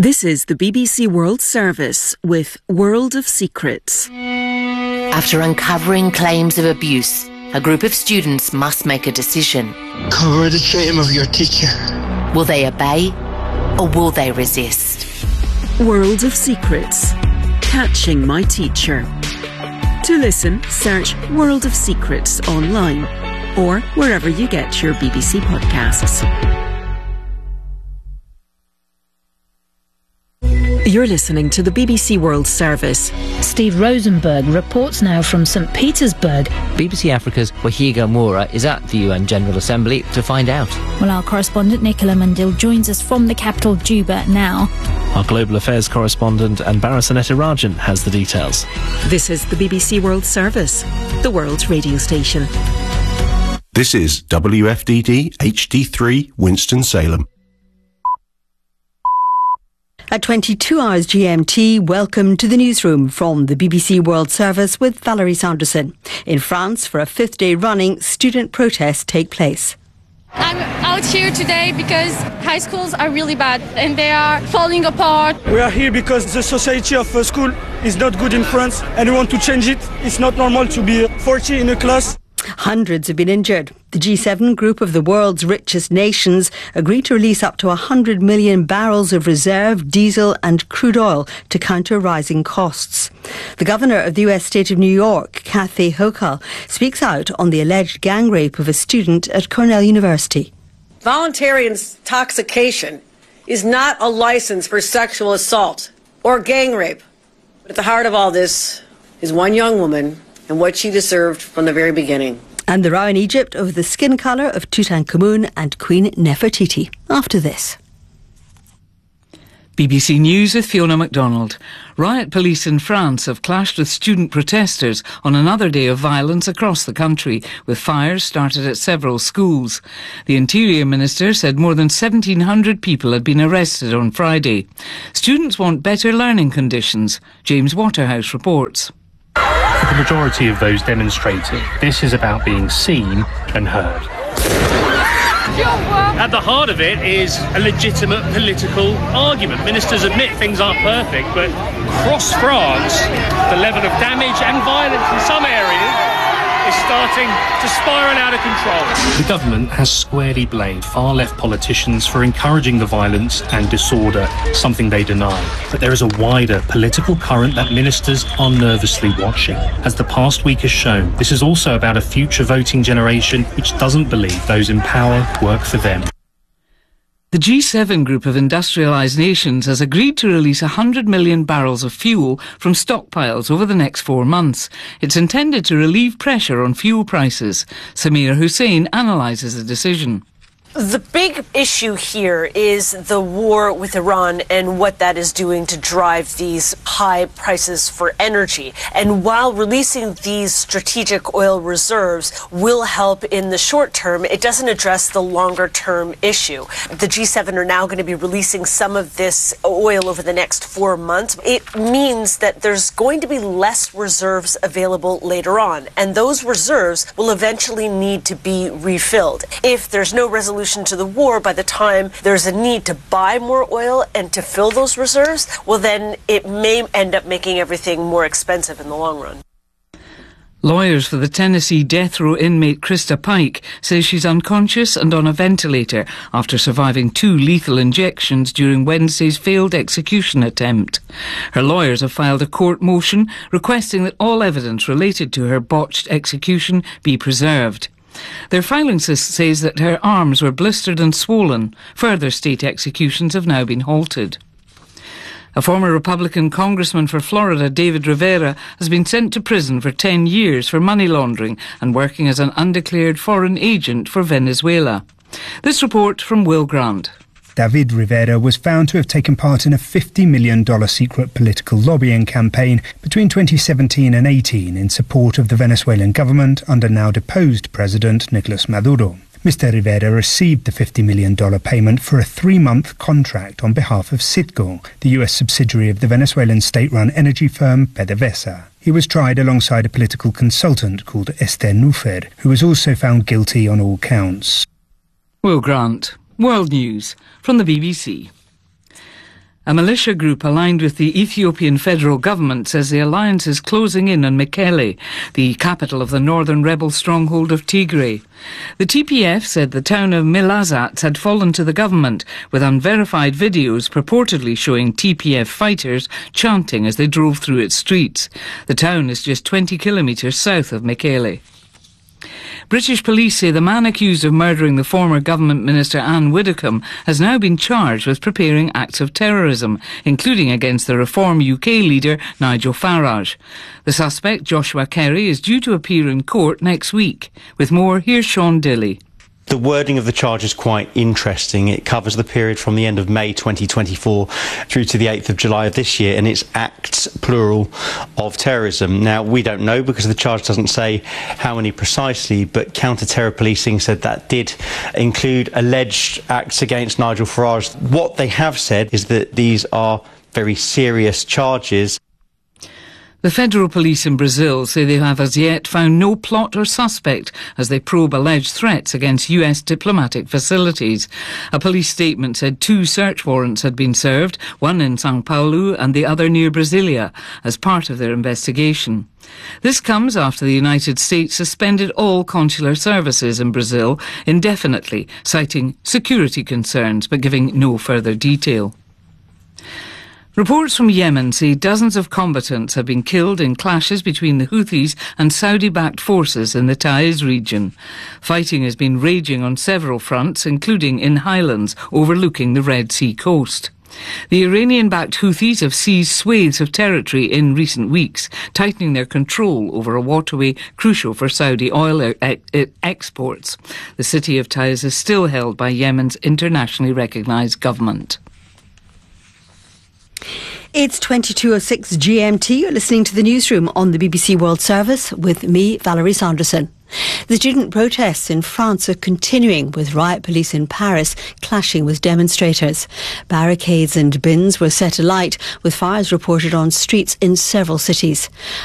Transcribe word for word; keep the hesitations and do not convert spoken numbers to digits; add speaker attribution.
Speaker 1: This is the B B C World Service with World of Secrets.
Speaker 2: After uncovering claims of abuse, a group of students must make a decision.
Speaker 3: Cover the shame of your teacher.
Speaker 2: Will they obey or will they resist?
Speaker 1: World of Secrets. Catching My Teacher. To listen, search World of Secrets online or wherever you get your B B C podcasts. You're listening to the B B C World Service.
Speaker 4: Steve Rosenberg reports now from St Petersburg.
Speaker 5: B B C Africa's Wahiga Moura is at the U N General Assembly to find out.
Speaker 6: Well, our correspondent Nicola Mundil joins us from the capital Juba now.
Speaker 7: Our Global Affairs correspondent Anbara Sanetirajan has the details.
Speaker 1: This is the B B C World Service, the world's radio station.
Speaker 8: This is W F D D H D three Winston-Salem.
Speaker 9: At twenty-two hours G M T, welcome to the newsroom from the B B C World Service with Valerie Sanderson. In France, for a fifth day running, student protests take place.
Speaker 10: I'm out here today because high schools are really bad and they are falling apart.
Speaker 11: We are here because the society of a school is not good in France and we want to change it. It's not normal to be forty in a class.
Speaker 9: Hundreds have been injured. The G seven group of the world's richest nations agreed to release up to one hundred million barrels of reserve diesel and crude oil to counter rising costs. The governor of the U S state of New York, Kathy Hochul, speaks out on the alleged gang rape of a student at Cornell University.
Speaker 12: Voluntary intoxication is not a license for sexual assault or gang rape. But at the heart of all this is one young woman and what she deserved from the very beginning.
Speaker 9: And the row in Egypt over the skin colour of Tutankhamun and Queen Nefertiti. After this.
Speaker 13: B B C News with Fiona MacDonald. Riot police in France have clashed with student protesters on another day of violence across the country, with fires started at several schools. The Interior Minister said more than seventeen hundred people had been arrested on Friday. Students want better learning conditions. James Waterhouse reports.
Speaker 14: For the majority of those demonstrating, this is about being seen and heard.
Speaker 15: At the heart of it is a legitimate political argument. Ministers admit things aren't perfect, but across France, the level of damage and violence in some areas is starting to spiral out of control.
Speaker 14: The government has squarely blamed far-left politicians for encouraging the violence and disorder, something they deny. But there is a wider political current that ministers are nervously watching. As the past week has shown, this is also about a future voting generation which doesn't believe those in power work for them.
Speaker 13: The G seven group of industrialised nations has agreed to release one hundred million barrels of fuel from stockpiles over the next four months. It's intended to relieve pressure on fuel prices. Samir Hussain analyses the decision.
Speaker 16: The big issue here is the war with Iran and what that is doing to drive these high prices for energy. And while releasing these strategic oil reserves will help in the short term, it doesn't address the longer term issue. The G seven are now going to be releasing some of this oil over the next four months. It means that there's going to be less reserves available later on, and those reserves will eventually need to be refilled. If there's no resolution to the war by the time there's a need to buy more oil and to fill those reserves, well then it may end up making everything more expensive in the long run.
Speaker 13: Lawyers for the Tennessee death row inmate Krista Pike say she's unconscious and on a ventilator after surviving two lethal injections during Wednesday's failed execution attempt. Her lawyers have filed a court motion requesting that all evidence related to her botched execution be preserved. Their filing says that her arms were blistered and swollen. Further state executions have now been halted. A former Republican congressman for Florida, David Rivera, has been sent to prison for ten years for money laundering and working as an undeclared foreign agent for Venezuela. This report from Will Grant.
Speaker 17: David Rivera was found to have taken part in a fifty million dollars secret political lobbying campaign between twenty seventeen and eighteen in support of the Venezuelan government under now deposed President Nicolas Maduro. Mister Rivera received the fifty million dollars payment for a three-month contract on behalf of Citgo, the U S subsidiary of the Venezuelan state-run energy firm PDVSA. He was tried alongside a political consultant called Esther Nufer, who was also found guilty on all counts.
Speaker 13: Will Grant. World News from the B B C. A militia group aligned with the Ethiopian federal government says the alliance is closing in on Mekelle, the capital of the northern rebel stronghold of Tigray. The T P F said the town of Milazat had fallen to the government, with unverified videos purportedly showing T P F fighters chanting as they drove through its streets. The town is just twenty kilometres south of Mekelle. British police say the man accused of murdering the former government minister Anne Widdecombe has now been charged with preparing acts of terrorism, including against the Reform U K leader Nigel Farage. The suspect, Joshua Kerry, is due to appear in court next week. With more, here's Sean Dilley.
Speaker 18: The wording of the charge is quite interesting. It covers the period from the end of May twenty twenty-four through to the eighth of July of this year, and it's acts, plural, of terrorism. Now, we don't know because the charge doesn't say how many precisely, but counter-terror policing said that did include alleged acts against Nigel Farage. What they have said is that these are very serious charges.
Speaker 13: The federal police in Brazil say they have as yet found no plot or suspect as they probe alleged threats against U S diplomatic facilities. A police statement said two search warrants had been served, one in São Paulo and the other near Brasilia, as part of their investigation. This comes after the United States suspended all consular services in Brazil indefinitely, citing security concerns but giving no further detail. Reports from Yemen say dozens of combatants have been killed in clashes between the Houthis and Saudi-backed forces in the Taiz region. Fighting has been raging on several fronts, including in highlands overlooking the Red Sea coast. The Iranian-backed Houthis have seized swathes of territory in recent weeks, tightening their control over a waterway crucial for Saudi oil e- e- exports. The city of Taiz is still held by Yemen's internationally recognised government.
Speaker 9: It's twenty-two oh six G M T. You're listening to the newsroom on the B B C World Service with me, Valerie Sanderson. The student protests in France are continuing, with riot police in Paris clashing with demonstrators. Barricades and bins were set alight, with fires reported on streets in several cities.